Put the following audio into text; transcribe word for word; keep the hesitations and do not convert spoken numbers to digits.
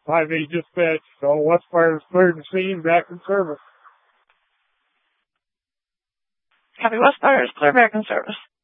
five eight dispatch. So Westfire is cleared and scene, back in service. Copy, Westfire is clear, back in service.